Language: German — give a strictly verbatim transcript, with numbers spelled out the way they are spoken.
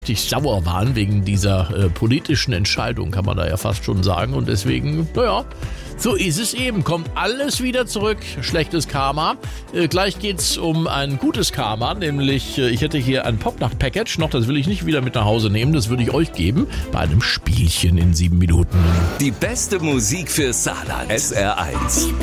richtig sauer waren wegen dieser äh, politischen Entscheidung, kann man da ja fast schon sagen. Und deswegen, naja, so ist es eben. Kommt alles wieder zurück. Schlechtes Karma. Äh, gleich geht's um ein gutes Karma, nämlich äh, ich hätte hier ein Popnacht-Package noch, das will ich nicht wieder mit nach Hause nehmen, das würde ich euch geben bei einem Spielchen in sieben Minuten. Die beste Musik für Saarland. S R eins.